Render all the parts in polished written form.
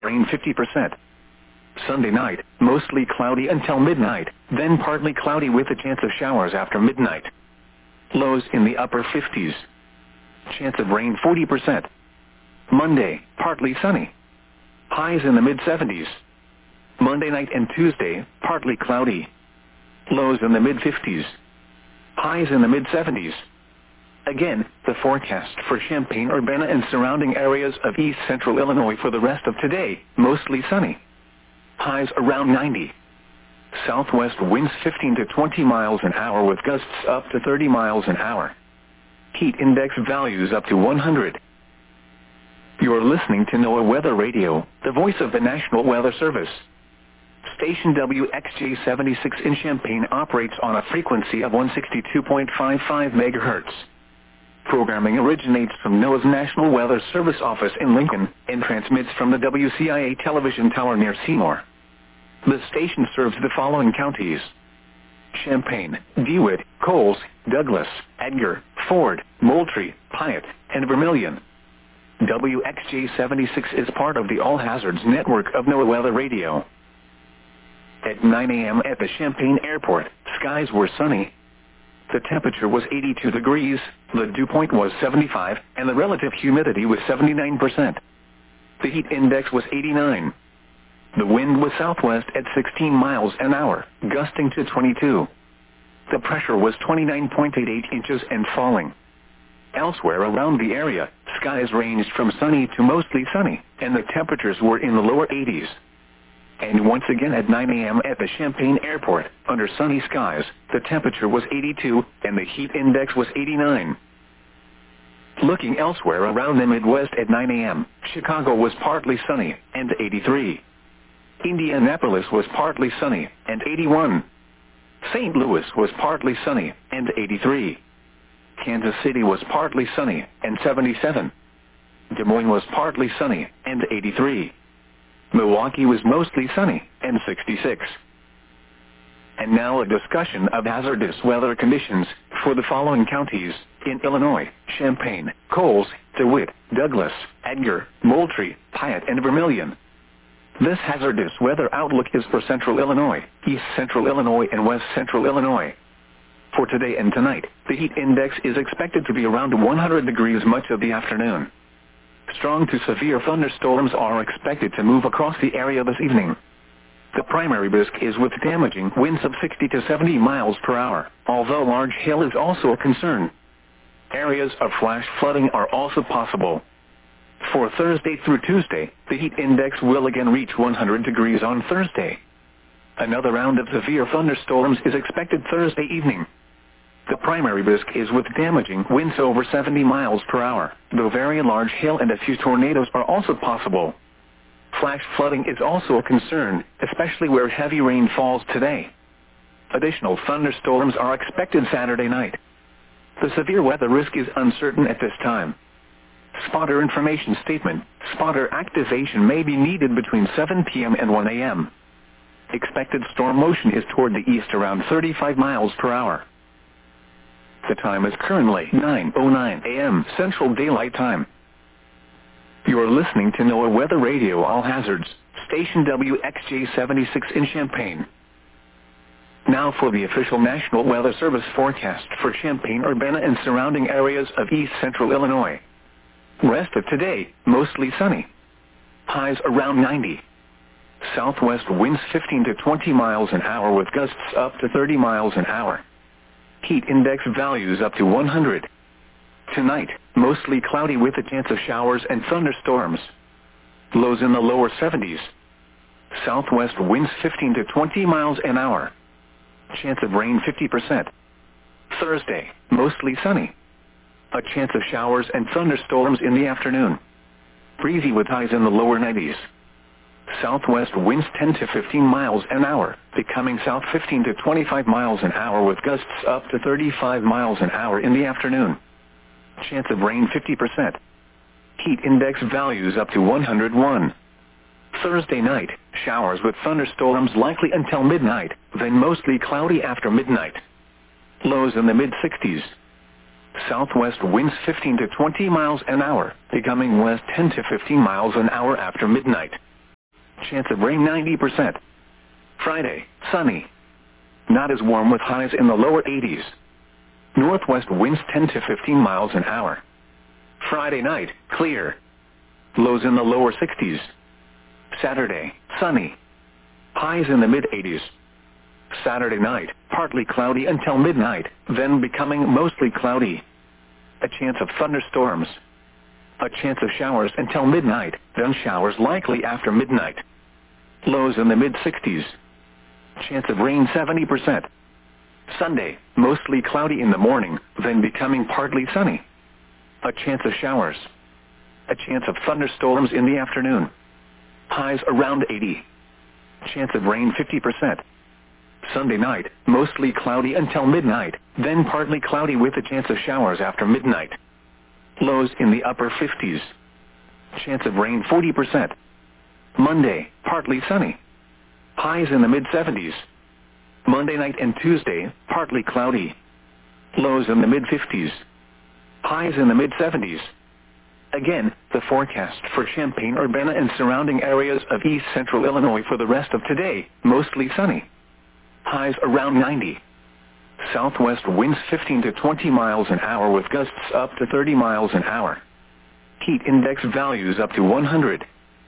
rain 50%. Sunday night, mostly cloudy until midnight, then partly cloudy with a chance of showers after midnight. Lows in the upper 50s. Chance of rain 40%. Monday, partly sunny. Highs in the mid-70s. Monday night and Tuesday, partly cloudy. Lows in the mid-50s. Highs in the mid-70s. Again, the forecast for Champaign-Urbana and surrounding areas of east central Illinois for the rest of today, mostly sunny. Highs around 90. Southwest winds 15 to 20 miles an hour with gusts up to 30 miles an hour. Heat index values up to 100. You are listening to NOAA Weather Radio, the voice of the National Weather Service. Station WXJ-76 in Champaign operates on a frequency of 162.55 MHz. Programming originates from NOAA's National Weather Service office in Lincoln and transmits from the WCIA television tower near Seymour. The station serves the following counties: Champaign, DeWitt, Coles, Douglas, Edgar, Ford, Moultrie, Piatt, and Vermilion. WXJ-76 is part of the All Hazards network of NOAA Weather Radio. At 9 a.m. at the Champaign Airport, skies were sunny. The temperature was 82 degrees, the dew point was 75, and the relative humidity was 79%. The heat index was 89. The wind was southwest at 16 miles an hour, gusting to 22. The pressure was 29.88 inches and falling. Elsewhere around the area, skies ranged from sunny to mostly sunny, and the temperatures were in the lower 80s. And once again at 9 a.m. at the Champaign Airport, under sunny skies, the temperature was 82, and the heat index was 89. Looking elsewhere around the Midwest at 9 a.m., Chicago was partly sunny, and 83. Indianapolis was partly sunny, and 81. St. Louis was partly sunny, and 83. Kansas City was partly sunny, and 77. Des Moines was partly sunny, and 83. Milwaukee was mostly sunny, and 66. And now a discussion of hazardous weather conditions for the following counties in Illinois: Champaign, Coles, DeWitt, Douglas, Edgar, Moultrie, Piatt, and Vermilion. This hazardous weather outlook is for central Illinois, east central Illinois, and west central Illinois. For today and tonight, the heat index is expected to be around 100 degrees much of the afternoon. Strong to severe thunderstorms are expected to move across the area this evening. The primary risk is with damaging winds of 60 to 70 miles per hour, although large hail is also a concern. Areas of flash flooding are also possible. For Thursday through Tuesday, the heat index will again reach 100 degrees on Thursday. Another round of severe thunderstorms is expected Thursday evening. The primary risk is with damaging winds over 70 miles per hour, though very large hail and a few tornadoes are also possible. Flash flooding is also a concern, especially where heavy rain falls today. Additional thunderstorms are expected Saturday night. The severe weather risk is uncertain at this time. Spotter information statement: spotter activation may be needed between 7 p.m. and 1 a.m. Expected storm motion is toward the east around 35 miles per hour. The time is currently 9:09 a.m. Central Daylight Time. You are listening to NOAA Weather Radio All Hazards, station WXJ-76 in Champaign. Now for the official National Weather Service forecast for Champaign-Urbana and surrounding areas of east central Illinois. Rest of today, mostly sunny. Highs around 90. Southwest winds 15 to 20 miles an hour with gusts up to 30 miles an hour. Heat index values up to 100. Tonight, mostly cloudy with a chance of showers and thunderstorms. Lows in the lower 70s. Southwest winds 15 to 20 miles an hour. Chance of rain 50%. Thursday, mostly sunny. A chance of showers and thunderstorms in the afternoon. Breezy with highs in the lower 90s. Southwest winds 10 to 15 miles an hour, becoming south 15 to 25 miles an hour with gusts up to 35 miles an hour in the afternoon. Chance of rain 50%. Heat index values up to 101. Thursday night, showers with thunderstorms likely until midnight, then mostly cloudy after midnight. Lows in the mid-60s. Southwest winds 15 to 20 miles an hour, becoming west 10 to 15 miles an hour after midnight. Chance of rain 90%. Friday, sunny. Not as warm with highs in the lower 80s. Northwest winds 10 to 15 miles an hour. Friday night, clear. Lows in the lower 60s. Saturday, sunny. Highs in the mid-80s. Saturday night, partly cloudy until midnight, then becoming mostly cloudy. A chance of thunderstorms. A chance of showers until midnight, then showers likely after midnight. Lows in the mid-60s. Chance of rain 70%. Sunday, mostly cloudy in the morning, then becoming partly sunny. A chance of showers. A chance of thunderstorms in the afternoon. Highs around 80. Chance of rain 50%. Sunday night, mostly cloudy until midnight, then partly cloudy with a chance of showers after midnight. Lows in the upper 50s. Chance of rain 40%. Monday, partly sunny. Highs in the mid-70s. Monday night and Tuesday, partly cloudy. Lows in the mid-50s. Highs in the mid-70s. Again, the forecast for Champaign-Urbana and surrounding areas of east central Illinois for the rest of today, mostly sunny. Highs around 90. Southwest winds 15 to 20 miles an hour with gusts up to 30 miles an hour. Heat index values up to 100.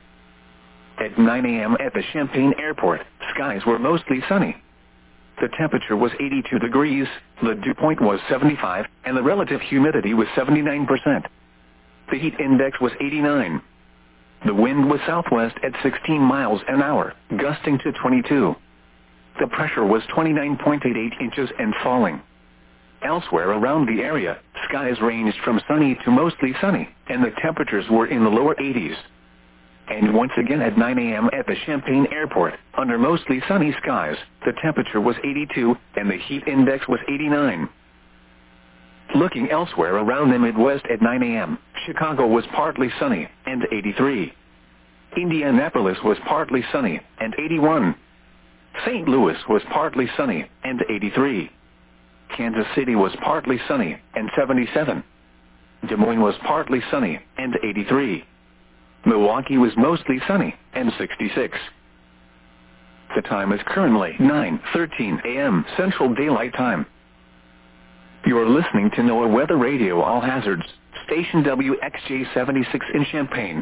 At 9 a.m. at the Champaign Airport, skies were mostly sunny. The temperature was 82 degrees, the dew point was 75, and the relative humidity was 79%. The heat index was 89. The wind was southwest at 16 miles an hour, gusting to 22. The pressure was 29.88 inches and falling. Elsewhere around the area, skies ranged from sunny to mostly sunny, and the temperatures were in the lower 80s. And once again at 9 a.m. at the Champaign Airport, under mostly sunny skies, the temperature was 82, and the heat index was 89. Looking elsewhere around the Midwest at 9 a.m., Chicago was partly sunny, and 83. Indianapolis was partly sunny, and 81. St. Louis was partly sunny, and 83. Kansas City was partly sunny, and 77. Des Moines was partly sunny, and 83. Milwaukee was mostly sunny, and 66. The time is currently 9:13 a.m. Central Daylight Time. You are listening to NOAA Weather Radio All Hazards, station WXJ76 in Champaign.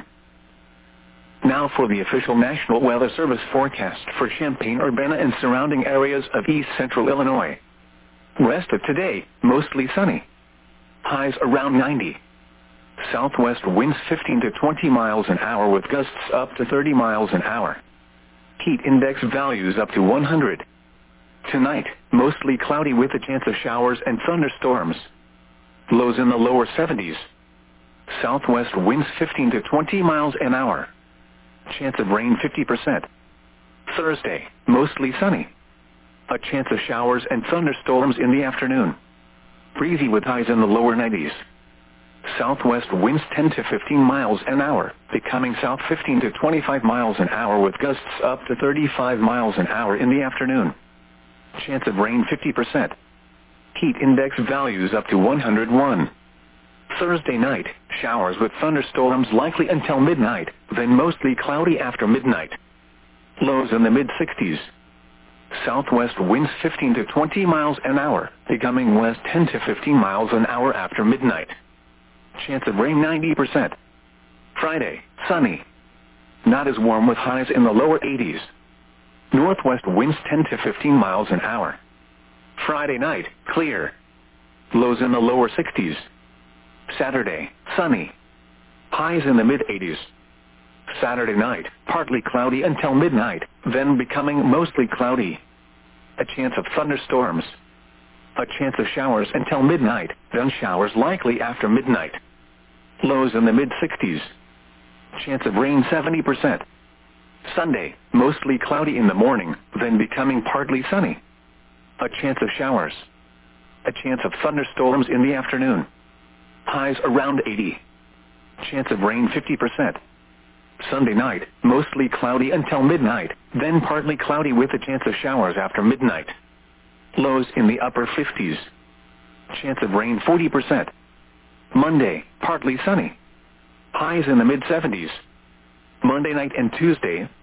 Now for the official National Weather Service forecast for Champaign-Urbana and surrounding areas of east central Illinois. Rest of today, mostly sunny. Highs around 90. Southwest winds 15 to 20 miles an hour with gusts up to 30 miles an hour. Heat index values up to 100. Tonight, mostly cloudy with a chance of showers and thunderstorms. Lows in the lower 70s. Southwest winds 15 to 20 miles an hour. Chance of rain 50%. Thursday, mostly sunny. A chance of showers and thunderstorms in the afternoon. Breezy with highs in the lower 90s. Southwest winds 10 to 15 miles an hour, becoming south 15 to 25 miles an hour with gusts up to 35 miles an hour in the afternoon. Chance of rain 50%. Heat index values up to 101. Thursday night, showers with thunderstorms likely until midnight, then mostly cloudy after midnight. Lows in the mid-60s. Southwest winds 15 to 20 miles an hour, becoming west 10 to 15 miles an hour after midnight. Chance of rain 90%. Friday, sunny. Not as warm with highs in the lower 80s. Northwest winds 10 to 15 miles an hour. Friday night, clear. Lows in the lower 60s. Saturday, sunny. Highs in the mid-80s. Saturday night, partly cloudy until midnight, then becoming mostly cloudy. A chance of thunderstorms. A chance of showers until midnight, then showers likely after midnight. Lows in the mid-60s. Chance of rain 70%. Sunday, mostly cloudy in the morning, then becoming partly sunny. A chance of showers. A chance of thunderstorms in the afternoon. Highs around 80. Chance of rain 50%. Sunday night, mostly cloudy until midnight, then partly cloudy with a chance of showers after midnight. Lows in the upper 50s. Chance of rain 40%. Monday, partly sunny. Highs in the mid-70s. Monday night and Tuesday,